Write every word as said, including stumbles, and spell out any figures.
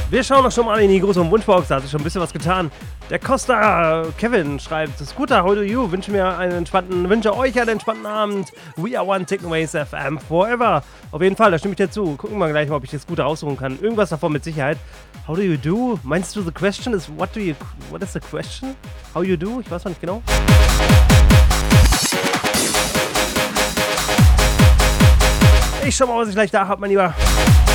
Wir schauen noch schon mal in die große Wunschbox, da hat sich schon ein bisschen was getan. Der Costa Kevin schreibt, Scooter, how do you? Wünsche mir einen entspannten, wünsche euch einen entspannten Abend. We are one Technoways F M forever. Auf jeden Fall, da stimme ich dir zu. Gucken wir gleich mal, ob ich den Scooter raussuchen kann. Irgendwas davon mit Sicherheit. How do you do? Meinst du, the question is, what do you, what is the question? How you do? Ich weiß noch nicht genau. Ich schau mal, was ich gleich da habe, mein Lieber.